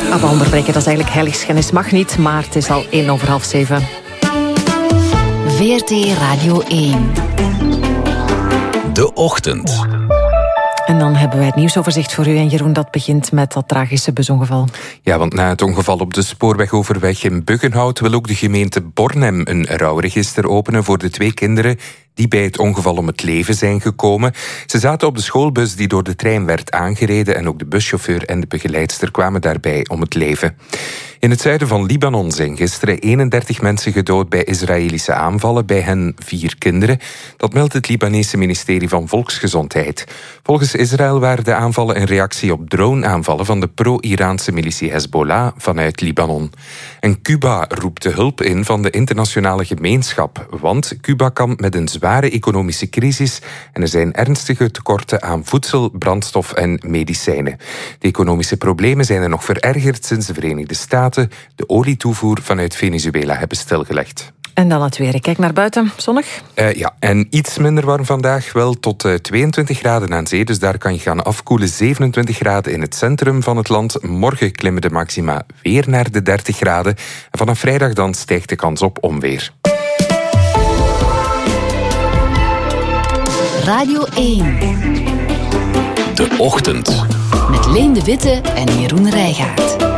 We onderbreken, dat is eigenlijk heiligschennis. Mag niet, maar het is al 6:01. VRT Radio 1. De Ochtend. En dan hebben wij het nieuwsoverzicht voor u. En Jeroen, dat begint met dat tragische busongeval. Ja, want na het ongeval op de spoorwegoverweg in Buggenhout wil ook de gemeente Bornem een rouwregister openen voor de 2 kinderen die bij het ongeval om het leven zijn gekomen. Ze zaten op de schoolbus die door de trein werd aangereden en ook de buschauffeur en de begeleidster kwamen daarbij om het leven. In het zuiden van Libanon zijn gisteren 31 mensen gedood bij Israëlische aanvallen, bij hen 4 kinderen. Dat meldt het Libanese ministerie van Volksgezondheid. Volgens Israël waren de aanvallen een reactie op droneaanvallen van de pro-Iraanse militie Hezbollah vanuit Libanon. En Cuba roept de hulp in van de internationale gemeenschap, want Cuba kampt met een zware economische crisis en er zijn ernstige tekorten aan voedsel, brandstof en medicijnen. De economische problemen zijn er nog verergerd sinds de Verenigde Staten de olietoevoer vanuit Venezuela hebben stilgelegd. En dan het weer. Ik kijk naar buiten. Zonnig? Ja, en iets minder warm vandaag. Wel tot 22 graden aan zee, dus daar kan je gaan afkoelen. 27 graden in het centrum van het land. Morgen klimmen de maxima weer naar de 30 graden. En vanaf vrijdag dan stijgt de kans op onweer. Radio 1. De Ochtend. Met Leen de Witte en Jeroen Rijgaard.